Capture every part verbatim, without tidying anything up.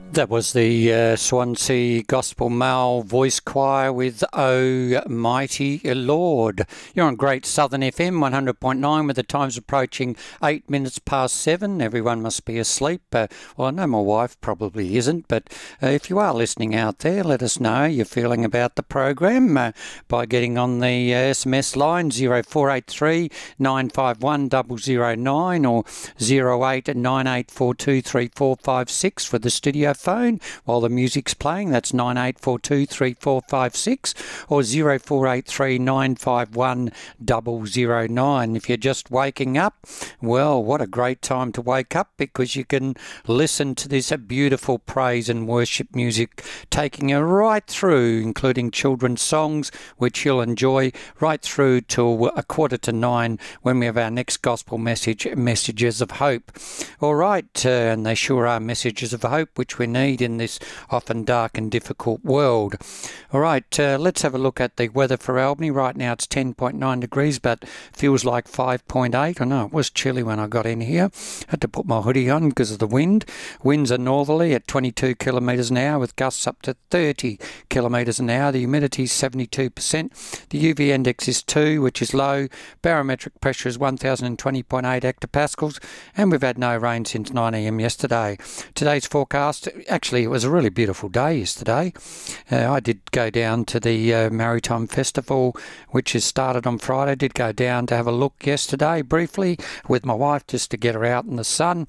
That was the uh, Swansea Gospel Male Voice Choir with Oh Mighty Lord. You're on Great Southern F M one hundred point nine with the times approaching eight minutes past seven. Everyone must be asleep. Uh, well, I know my wife probably isn't, but uh, if you are listening out there, let us know how you're feeling about the program uh, by getting on the uh, S M S line zero four eight three nine five one zero zero nine or zero eight nine eight four two three four five six for the studio phone while the music's playing. That's nine eight four two three four five six or zero four eight three nine five one zero zero nine. If you're just waking up, well, what a great time to wake up, because you can listen to this beautiful praise and worship music taking you right through, including children's songs, which you'll enjoy, right through till a quarter to nine when we have our next gospel message, Messages of Hope. All right, uh, and they sure are messages of hope, which we need in this often dark and difficult world. All right, uh, let's have a look at the weather for Albany. Right now it's ten point nine degrees, but feels like five point eight. I know it was chilly when I got in here. Had to put my hoodie on because of the wind. Winds are northerly at twenty-two kilometres an hour with gusts up to thirty kilometres an hour. The humidity is seventy-two percent. The U V index is two, which is low. Barometric pressure is one thousand twenty point eight hectopascals, and we've had no rain since nine a m yesterday. Today's forecast, actually, it was a really beautiful day yesterday. Uh, I did go down to the uh, Maritime Festival, which has started on Friday. I did go down to have a look yesterday briefly with my wife just to get her out in the sun.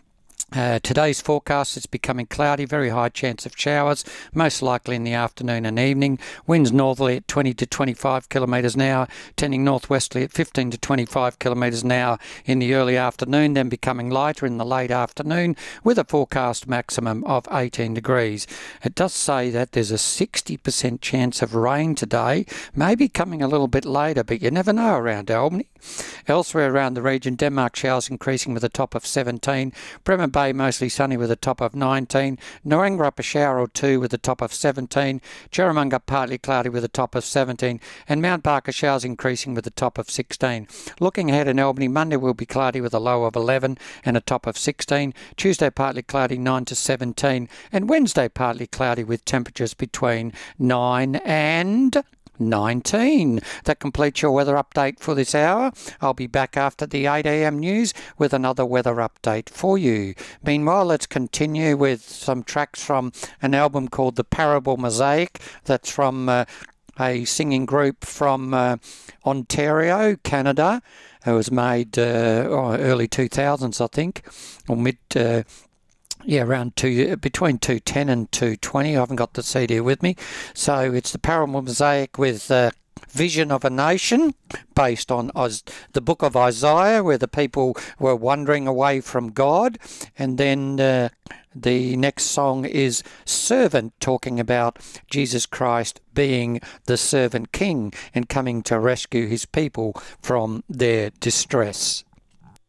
Uh, today's forecast is becoming cloudy, very high chance of showers, most likely in the afternoon and evening. Winds northerly at twenty to twenty-five kilometres an hour, tending northwesterly at fifteen to twenty-five kilometres an hour in the early afternoon, then becoming lighter in the late afternoon with a forecast maximum of eighteen degrees. It does say that there's a sixty percent chance of rain today, maybe coming a little bit later, but you never know around Albany. Elsewhere around the region, Denmark showers increasing with a top of seventeen, Bremen Bay mostly sunny with a top of nineteen, Norangrap a shower or two with a top of seventeen, Jerramunga partly cloudy with a top of seventeen, and Mount Barker showers increasing with a top of sixteen. Looking ahead in Albany, Monday will be cloudy with a low of eleven and a top of sixteen, Tuesday partly cloudy nine to seventeen, and Wednesday partly cloudy with temperatures between nine and nineteen. That completes your weather update for this hour. I'll be back after the eight a m news with another weather update for you. Meanwhile, let's continue with some tracks from an album called The Parable Mosaic. That's from uh, a singing group from uh, Ontario, Canada. It was made uh, oh, early two thousands, I think, or mid uh, Yeah, around two, between two ten and two twenty. I haven't got the C D with me. So it's The Parable Mosaic with uh, Vision of a Nation, based on Oz, the book of Isaiah, where the people were wandering away from God. And then uh, the next song is Servant, talking about Jesus Christ being the servant king and coming to rescue his people from their distress.